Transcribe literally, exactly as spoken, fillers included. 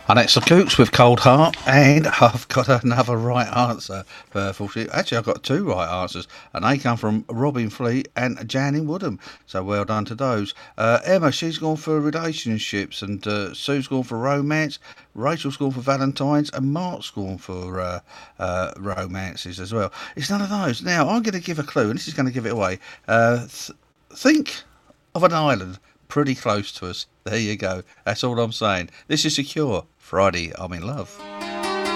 And it's the Cooks with Cold Heart, and I've got another right answer. Uh, for Actually, I've got two right answers, and they come from Robin Fleet and Jan in Woodham. So well done to those. Uh, Emma, she's gone for relationships, and uh, Sue's gone for romance. Rachel's gone for Valentine's, and Mark's gone for uh, uh, romances as well. It's none of those. Now, I'm going to give a clue, and this is going to give it away. Uh, th- think of an island pretty close to us. There you go. That's all I'm saying. This is Secure. Friday, I'm in love.